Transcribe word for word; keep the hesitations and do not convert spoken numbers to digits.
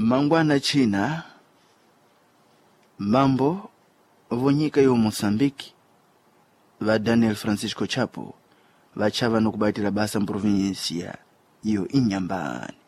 Mangwana China, mambo vonyika yo Mozambique, va Daniel Francisco Chapo, va chava no kubaitira basa mprovincia yo Inhambane.